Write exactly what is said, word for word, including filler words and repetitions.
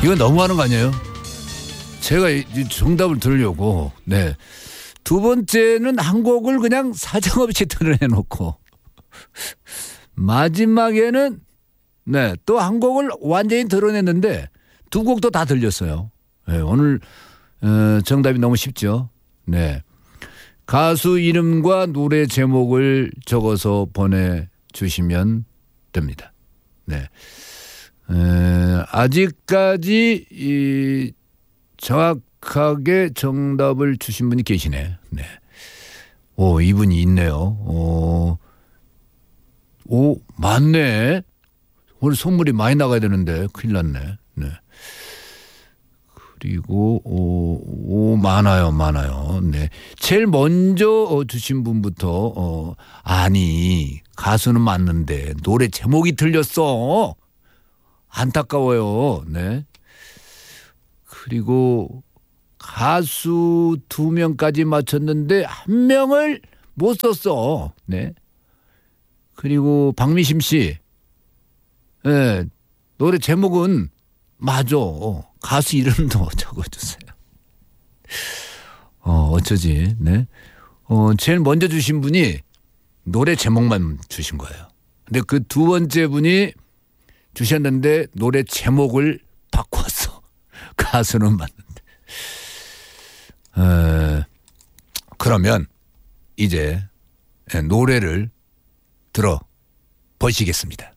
이거 너무하는 거 아니에요? 제가 정답을 들으려고. 네. 두 번째는 한 곡을 그냥 사정없이 드러내놓고 마지막에는 네, 또 한 곡을 완전히 드러냈는데 두 곡도 다 들렸어요. 네, 오늘 어, 정답이 너무 쉽죠. 네. 가수 이름과 노래 제목을 적어서 보내주시면 됩니다. 네. 에, 아직까지 이 정확하게 정답을 주신 분이 계시네. 네. 오, 이분이 있네요. 오, 오, 맞네. 오늘 선물이 많이 나가야 되는데 큰일 났네. 네. 그리고 오, 오 많아요, 많아요. 네, 제일 먼저 주신 분부터 어, 아니 가수는 맞는데 노래 제목이 틀렸어. 안타까워요. 네. 그리고 가수 두 명까지 맞췄는데 한 명을 못 썼어. 네. 그리고 박미심 씨, 네, 노래 제목은 맞아. 가수 이름도 적어주세요. 어, 어쩌지, 네. 어, 제일 먼저 주신 분이 노래 제목만 주신 거예요. 근데 그 두 번째 분이 주셨는데 노래 제목을 바꿨어. 가수는 맞는데. 어, 그러면 이제 노래를 들어 보시겠습니다.